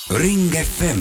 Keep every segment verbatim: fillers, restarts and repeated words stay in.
Ring F M.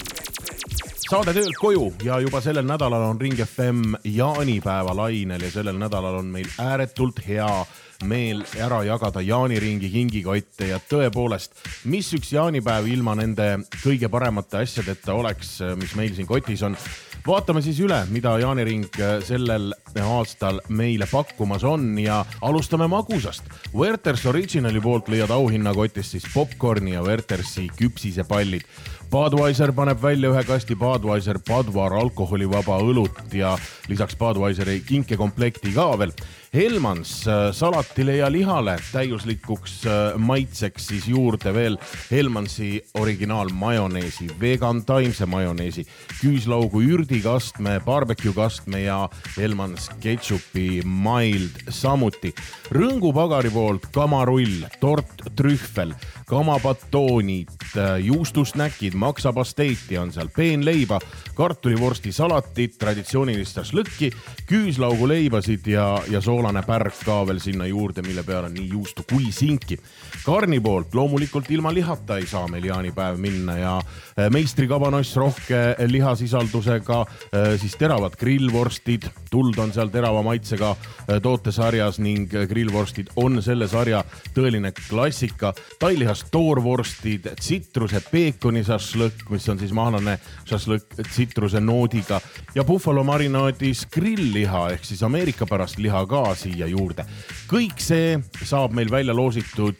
Saade töölt koju ja juba sellel nädalal on Ring F M jaanipäeva lainel ja sellel nädalal on meil ääretult hea meel ära jagada jaaniringi kingikotte ja tõepoolest, mis üks jaanipäev ilma nende kõige paremate asjadeta oleks, mis meil siin kotis on. Vaatame siis üle, mida jaaniring sellel aastal meile pakkumas on ja alustame magusast. Werther's Originali poolt leiad auhinna kotist siis popcorni ja Werthersi küpsisepallid. Budweiser paneb välja ühe kasti Budweiser Budvar alkoholivaba õlut ja lisaks Budweiseri kinkekomplekti ka veel. Hellmans salatile ja lihale täiuslikuks maitseks siis juurde veel Hellmansi originaal majoneesi, vegan taimse majoneesi, küüslaugu ürdikastme, barbecue kastme ja Hellmans ketšupi mild samuti. Rõngupagari poolt kamarull, tort trühvel, kamapatoonid, juustusnäkid, maksapasteiti on seal, peenleiba, kartulivorsti salatit, traditsioonilist šašlõkki, küüslaugu leibasid ja, ja soolane pärk ka veel sinna juurde, mille peal on nii juustu kui sinki. Karni poolt loomulikult ilma lihata ei saa meil jaanipäev minna ja meistrikabanoss rohke lihasisaldusega, siis teravad grillvorstid, tuld on seal terava maitsega tootesarjas ning grillvorstid on selle sarja tõeline klassika, tailihas toorvorstid, tsitruse peekoni šašlõkk, mis on siis mahlane šašlõkk tsitruse noodiga ja buffalo marinaadis grillliha ehk siis Ameerika pärast liha ka siia juurde. Kõik see saab meil välja loositud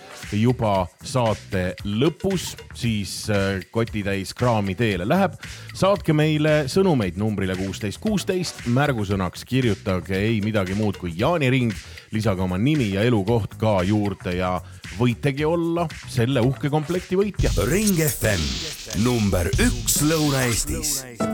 juba saate lõpus, siis kotitäis kraami teele läheb. Saatke meile sõnumeid numbrile kuusteist kuusteist, märgusõnaks kirjutage ei midagi muud kui jaaniring, lisage oma nimi ja elukoht ka juurde ja võitegi olla selle uhke komplekti võitja. Ring F M, number üks Lõuna-Eestis.